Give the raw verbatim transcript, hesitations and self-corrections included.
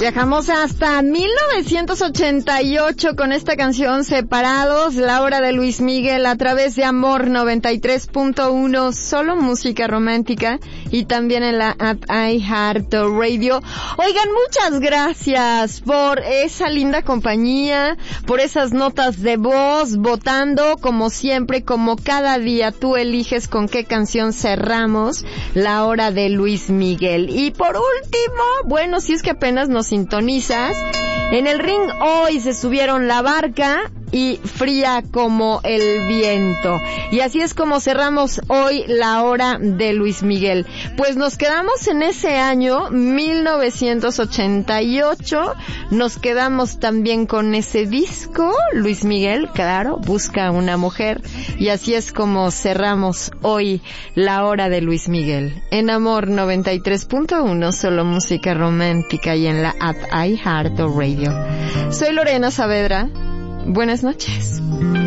Viajamos hasta mil novecientos ochenta y ocho con esta canción Separados, la hora de Luis Miguel a través de Amor noventa y tres punto uno, solo música romántica, y también en la app iHeartRadio. Oigan, muchas gracias por esa linda compañía, por esas notas de voz, votando como siempre, como cada día tú eliges con qué canción cerramos la hora de Luis Miguel. Y por último, bueno, si es que apenas nos sintonizas, en el ring hoy se subieron La Barca y Fría como el viento. Y así es como cerramos hoy la hora de Luis Miguel. Pues nos quedamos en ese año mil novecientos ochenta y ocho, nos quedamos también con ese disco, Luis Miguel, claro, Busca una mujer. Y así es como cerramos hoy la hora de Luis Miguel. En Amor noventa y tres punto uno, solo música romántica, y en la app iHeartRadio. Soy Lorena Saavedra. Buenas noches.